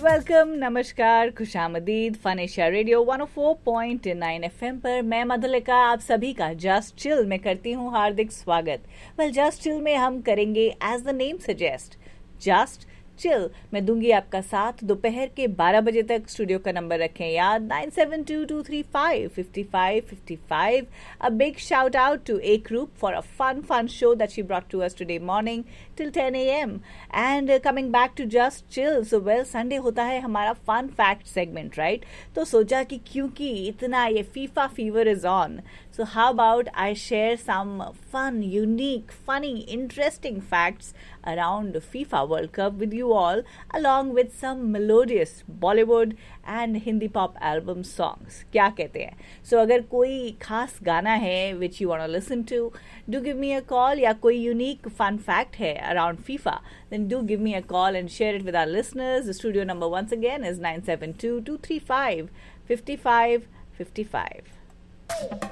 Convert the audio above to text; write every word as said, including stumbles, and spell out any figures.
Welcome, नमस्कार, खुशामदीद। Fun Asia radio one O four point nine FM पर मैं मधुलिका आप सभी का जस्ट चिल में करती हूँ हार्दिक स्वागत। वेल, जस्ट चिल में हम करेंगे as the name suggest just chill. मैं दूंगी आपका साथ दोपहर के बारह बजे तक। स्टूडियो का नंबर रखें याद nine seven to to three five fifty five fifty five. A big shout out to A Group for a fun fun show that she brought to us today morning till ten a m and uh, coming back to just chill. So well, Sunday होता है हमारा fun fact segment, right? तो सोचा कि क्योंकि इतना ये FIFA fever is on, so how about I share some fun, unique, funny, interesting facts around FIFA World Cup with you all, along with some melodious Bollywood and Hindi pop album songs. क्या कहते हैं? So अगर कोई खास गाना है which you want to listen to, do give me a call. या कोई unique fun fact है around FIFA, then do give me a call and share it with our listeners. The studio number once again is nine seven two two three five five five five five.